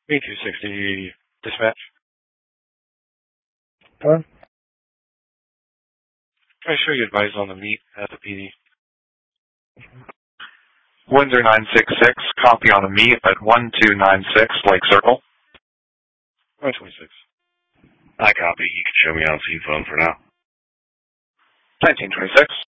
B260 dispatch. Pardon? Can I show you advice on the meet at the PD? Windsor 966, copy on the meet at 1296 Lake Circle. 126. I copy. You can show me on scene phone for now. 1926.